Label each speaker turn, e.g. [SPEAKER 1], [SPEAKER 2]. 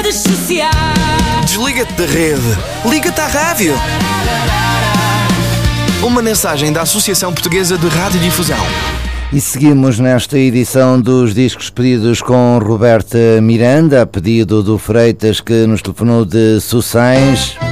[SPEAKER 1] redes sociais.
[SPEAKER 2] Desliga-te da rede. Liga-te à rádio. Uma mensagem da Associação Portuguesa de Radiodifusão.
[SPEAKER 3] E seguimos nesta edição dos Discos Pedidos com Roberta Miranda, a pedido do Freitas, que nos telefonou de Sossães.